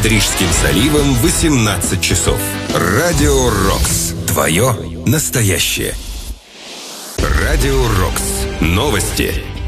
Над Рижским заливом 18 часов. Радио Рокс. Твое настоящее. Радио Рокс. Новости.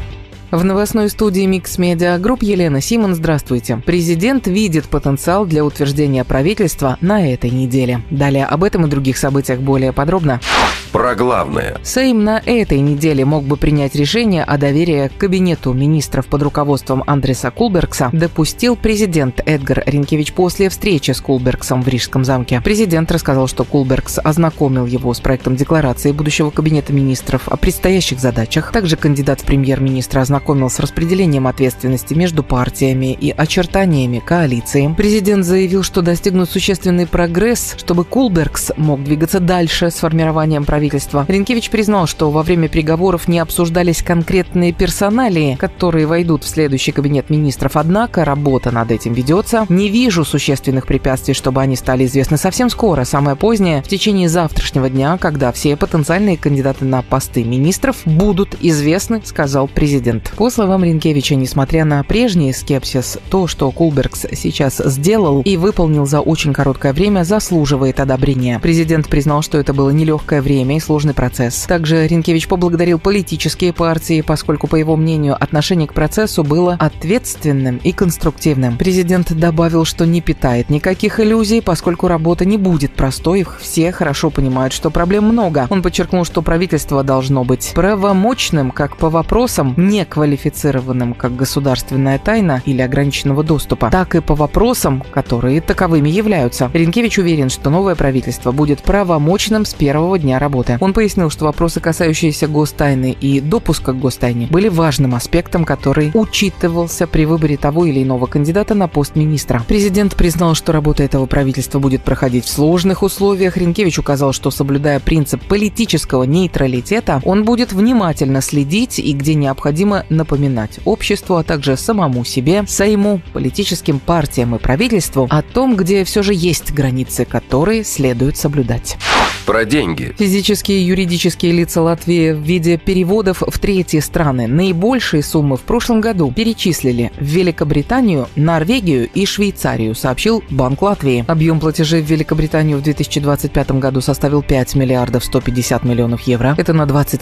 В новостной студии Mix Media Group Елена Симон. Здравствуйте. Президент видит потенциал для утверждения правительства на этой неделе. Далее об этом и других событиях более подробно. Про главное. Сейм на этой неделе мог бы принять решение о доверии к кабинету министров под руководством Андреса Кулбергса, допустил президент Эдгар Ринкевич после встречи с Кулбергсом в Рижском замке. Президент рассказал, что Кулбергс ознакомил его с проектом декларации будущего кабинета министров о предстоящих задачах. Также кандидат в премьер-министра ознакомил с распределением ответственности между партиями и очертаниями коалиции. Президент заявил, что достигнут существенный прогресс, чтобы Кулбергс мог двигаться дальше с формированием правительства. Ринкевич признал, что во время переговоров не обсуждались конкретные персоналии, которые войдут в следующий кабинет министров, однако работа над этим ведется. Не вижу существенных препятствий, чтобы они стали известны совсем скоро, самое позднее, в течение завтрашнего дня, когда все потенциальные кандидаты на посты министров будут известны, сказал президент. По словам Ринкевича, несмотря на прежний скепсис, то, что Кулбергс сейчас сделал и выполнил за очень короткое время, заслуживает одобрения. Президент признал, что это было нелегкое время и сложный процесс. Также Ринкевич поблагодарил политические партии, поскольку, по его мнению, отношение к процессу было ответственным и конструктивным. Президент добавил, что не питает никаких иллюзий, поскольку работа не будет простой, все хорошо понимают, что проблем много. Он подчеркнул, что правительство должно быть правомочным как по вопросам, неквалифицированным как государственная тайна или ограниченного доступа, так и по вопросам, которые таковыми являются. Ринкевич уверен, что новое правительство будет правомочным с первого дня работы. Он пояснил, что вопросы, касающиеся гостайны и допуска к гостайне, были важным аспектом, который учитывался при выборе того или иного кандидата на пост министра. Президент признал, что работа этого правительства будет проходить в сложных условиях. Ринкевич указал, что, соблюдая принцип политического нейтралитета, он будет внимательно следить и, где необходимо, напоминать обществу, а также самому себе, Сейму, политическим партиям и правительству о том, где все же есть границы, которые следует соблюдать. Про деньги. Физические и юридические лица Латвии в виде переводов в третьи страны наибольшие суммы в прошлом году перечислили в Великобританию, Норвегию и Швейцарию, сообщил Банк Латвии. Объем платежей в Великобританию в 2025 году составил 5 миллиардов 150 миллионов евро. Это на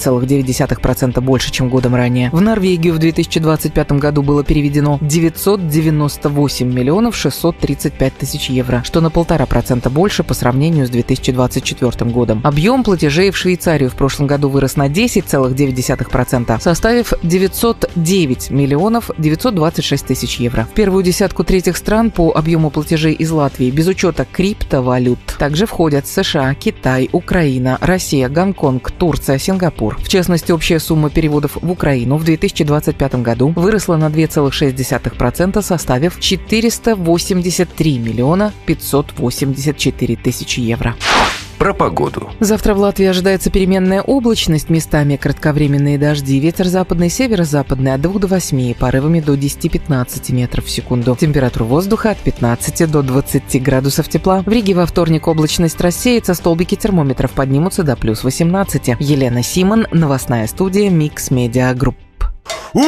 20,9% больше, чем годом ранее. В Норвегию в 2025 году было переведено 998 миллионов 635 тысяч евро, что на 1,5% больше по сравнению с 2024 годом. Объем платежей в Швейцарию в прошлом году вырос на 10,9%, составив 909 миллионов 926 тысяч евро. В первую десятку третьих стран по объему платежей из Латвии без учета криптовалют также входят США, Китай, Украина, Россия, Гонконг, Турция, Сингапур. В частности, общая сумма переводов в Украину в 2025 году выросла на 2,6%, составив 483 миллиона 584 тысячи евро. Про погоду. Завтра в Латвии ожидается переменная облачность, местами кратковременные дожди, ветер западный, северо-западный от 2 до 8, порывами до 10-15 метров в секунду. Температура воздуха от 15 до 20 градусов тепла. В Риге во вторник облачность рассеется, столбики термометров поднимутся до плюс 18. Елена Симон, новостная студия Mix Media Group.